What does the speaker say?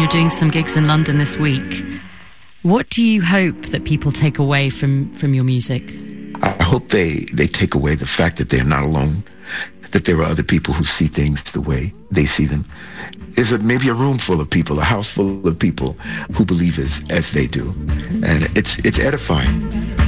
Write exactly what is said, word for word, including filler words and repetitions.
doing some gigs in London this week. What do you hope that people take away from, from your music? I hope they, they take away the fact that they're not alone, that there are other people who see things the way they see them. There's a, maybe a room full of people, a house full of people who believe as, as they do. And it's, it's edifying.